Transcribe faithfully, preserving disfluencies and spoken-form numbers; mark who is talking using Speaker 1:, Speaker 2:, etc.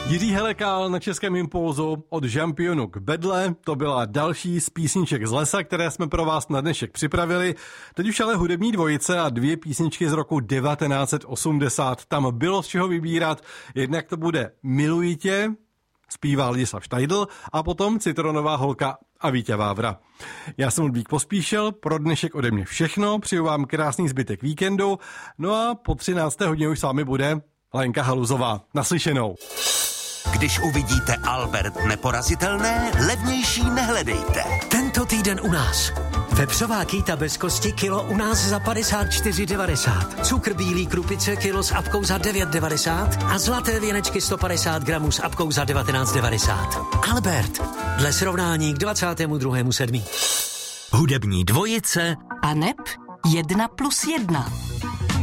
Speaker 1: Jiří Helekál na Českém impulzu od Žampionu k bedle, to byla další z písniček z lesa, které jsme pro vás na dnešek připravili. Teď už ale hudební dvojice a dvě písničky z roku devatenáct set osmdesát. Tam bylo z čeho vybírat, jednak to bude Miluji tě, zpívá Ladislav Štajdl, a potom Citronová holka a Vítě Vávra. Já jsem Ludvík Pospíšil, pro dnešek ode mě všechno, přeju vám krásný zbytek víkendu, no a po třinácté hodině už s vámi bude Lenka Haluzová. Naslyšenou.
Speaker 2: Když uvidíte Albert neporazitelné, levnější nehledejte.
Speaker 3: Tento týden u nás. Vepřová kýta bez kosti kilo u nás za padesát čtyři devadesát. Cukr bílý krupice kilo s apkou za devět devadesát a zlaté věnečky sto padesát gramů s apkou za devatenáct devadesát. Albert. Dle srovnání k dvacátému druhému sedmý
Speaker 2: Hudební dvojice
Speaker 4: a neb jedna plus jedna.